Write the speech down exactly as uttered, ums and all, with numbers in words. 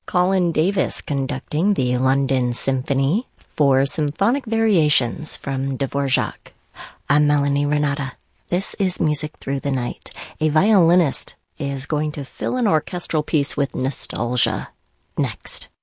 Colin Davis conducting the London Symphony, four symphonic variations from Dvorak. I'm Melanie Renata. This is Music Through the Night. A violinist is going to fill an orchestral piece with nostalgia. Next.